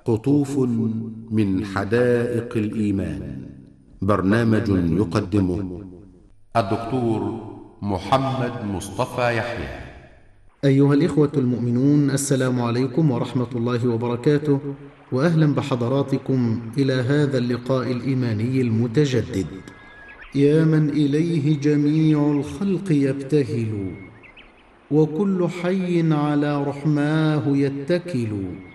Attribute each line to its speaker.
Speaker 1: قطوف من حدائق الإيمان. برنامج يقدمه الدكتور محمد مصطفى يحيى.
Speaker 2: أيها الإخوة المؤمنون، السلام عليكم ورحمة الله وبركاته، وأهلا بحضراتكم إلى هذا اللقاء الإيماني المتجدد. يا من إليه جميع الخلق يبتهل، وكل حي على رحماه يتكل،